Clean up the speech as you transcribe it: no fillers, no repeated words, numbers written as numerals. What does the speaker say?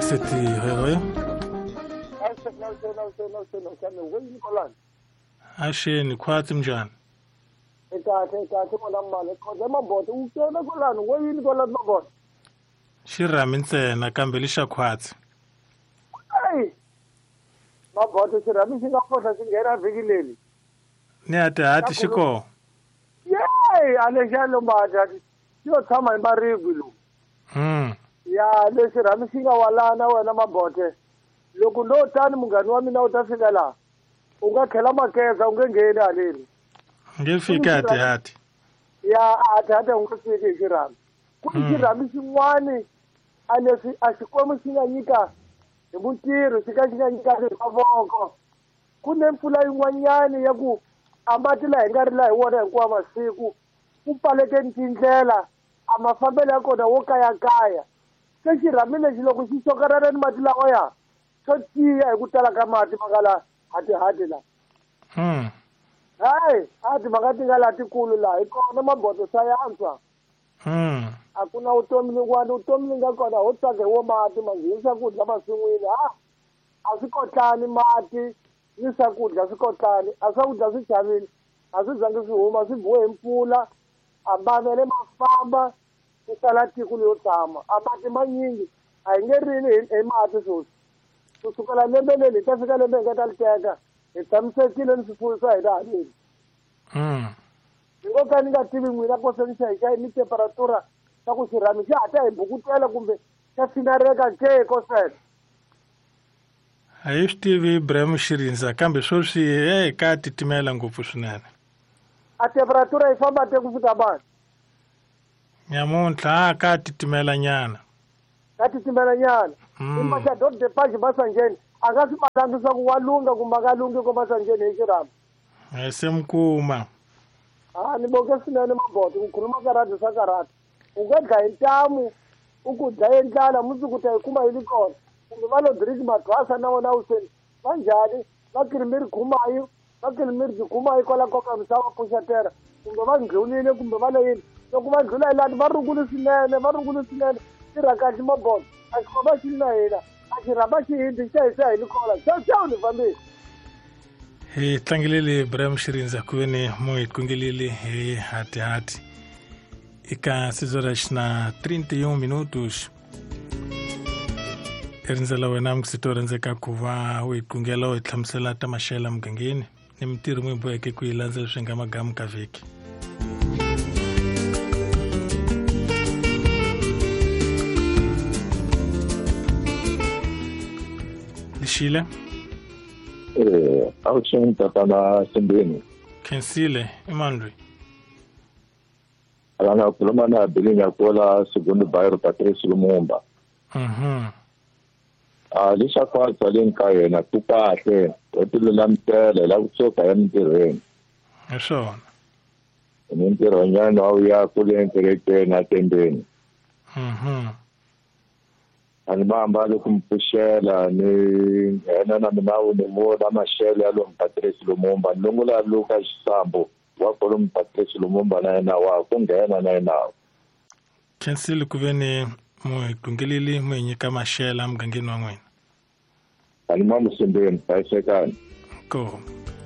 City hoyo asheni khwathi mjani kahle bona mali khoza mabodo ukutshela kolani weyini kolani mabodo xirhami ntsena kambe lixa khwatsi hayi mabodo xirhami xi nga fohla xi nghena vhiki leri ni hati xikoho yeyi a lexi ya lombada yo tshama hi marigwi lowu ya lexi rhami xi nga walana wena mabote loko no tani munghani wa mina u ta fika laha u nga tlhela makeza u nge ngheni haleni nge fika hati ya hati u nga fiki hi xirhami ku ri xirhami xin'wani a leswi a xikwembu xi nga nyika hi mutirhi xi ka xi nga nyika hi mavoko ku ne mpfula yin'wanyani ya ku a mati laha hi nga ri laha hi wona hinkwawa masiku ku pfalekeni tindlela a mafambelo ya kona wo kayakaya se xirhami lexi loko xi xokarana ni mati lawaya swo tiya hi ku tala ka mati mangala hati laha hayi hati manga ti nga laha tikulu laha hi kona mabodo swa yantswa a ku na vutomi lin'wana vutomi li nga kona ho tsaka hi wo mati manghini swakudya masin'wini a swi kotlani mati ni swakudya swi kotlani a swakudya swi chavile a swi zangi swi huma swi biwe hi mpfula a mavele ma famba ku sala tiko leyo tshama a mati manyingi a hi nge rini hi mati swoswi kusukela lembe leli hi ta fika lembe hi nga ta li teka hi tshamisekile ni swifuwo swa hina haleni hi ngo ka ni nga tivi n'wina kose ni xa ni temperatura ta ku xirhami xi hata hi bukutela kumbe xa finareka ke kosela a hi swi tivi Ibrahim Shirindza kambe sweswi ka titimela ngopfu swinene a temperatura yi famba te ku fika mani nyamuntlha ka titimela nyana i maxadot de paji masanjeni a nga swi malangi swa ku wa lunga kumbe a nga lungi ko masanjeni hi xirhami se mkuma ni boke swinene mabodo ku khuluma karati swa karati u nga dlayi ntamu u ku dlaye ndlala mundzuku ta yi kuma yi li kona kumbe va lo diriki madwasa na wona useni va njhani va kirimiri khumayi va kirimiri byi khumayi kwala koka misava puxatera kumbe va ndlhulile kumbe va le yini loko va ndlhula hi lani va rungule swinene tirhakaxi mabodo a xikhoma xi na hina a xirhamba xi hindi xa hi xa hi li kola xewu ni fambile hi tlangelele Ibrahim Shirindza ku ve ni mo hi kungelele hi hati eka sizora xina 31 minutos erindzela wena mukisitori ndzeka ku va u hi kungela u hi hlamusela ta maxela mugangeni ni mitirhi n'wi boheke ku hi landzela swi nga magamu ka vhiki lixile a wu xini tatana Simbeni khensile i mani loyi ala nga khuluma na Billy Nyakola Segundo Bayero Patrice Lumumba lixa kwatsa le ka yena ku kahle u ti lulamisela la kusuka emintirhweni hi swona mintirhonyana wa ya kule enkerekeni atembeni ani mamba loko mpfuxela ni nghena na minawu ni vona maxelo ya lomu Patrice Lumumba lungula luka xisambo wa kolomu Patrice Lumumba na yena wa ku nghena na yena khensile ku ve ni mu hi kungeleli mu hi nyika maxela mugangeni wa n'wina ani ma Musimbeni hlayisekani ko